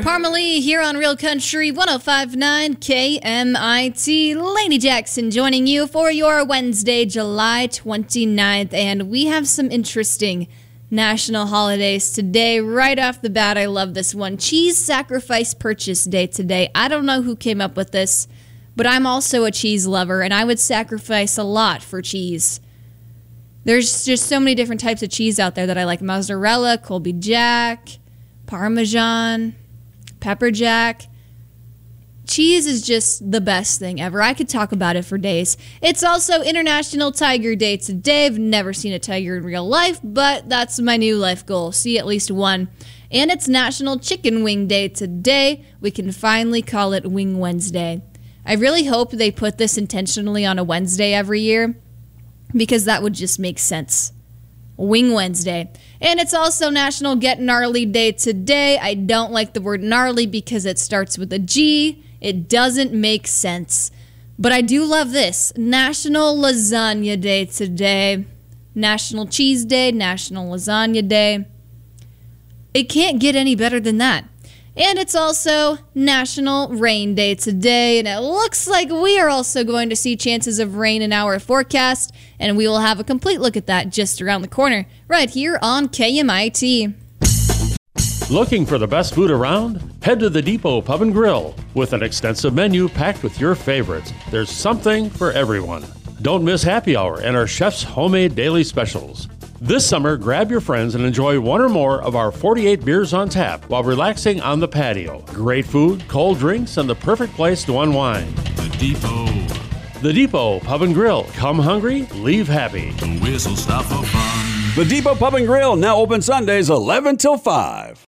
Parmalee here on Real Country 105.9 KMIT. Lainey Jackson joining you for your Wednesday, July 29th. And we have some interesting national holidays today. Right off the bat, I love this one. Cheese Sacrifice Purchase Day today. I don't know who came up with this, but I'm also a cheese lover, and I would sacrifice a lot for cheese. There's just so many different types of cheese out there that I like. Mozzarella, Colby Jack, Parmesan, Pepper Jack. Cheese is just the best thing ever. I could talk about it for days. It's also International Tiger Day today. I've never seen a tiger in real life, but that's my new life goal. See at least one. And it's National Chicken Wing Day today. We can finally call it Wing Wednesday. I really hope they put this intentionally on a Wednesday every year, because that would just make sense. Wing Wednesday. And it's also National Get Gnarly Day today. I don't like the word gnarly because it starts with a G. It doesn't make sense. But I do love this. National Lasagna Day today. National Cheese Day, National Lasagna Day. It can't get any better than that. And it's also National Rain Day today, and it looks like we are also going to see chances of rain in our forecast, and we will have a complete look at that just around the corner, right here on KMIT. Looking for the best food around? Head to the Depot Pub and Grill. With an extensive menu packed with your favorites, there's something for everyone. Don't miss happy hour and our chef's homemade daily specials. This summer, grab your friends and enjoy one or more of our 48 beers on tap while relaxing on the patio. Great food, cold drinks, and the perfect place to unwind. The Depot. The Depot Pub and Grill. Come hungry, leave happy. The whistle stop for fun. The Depot Pub and Grill, now open Sundays 11 till 5.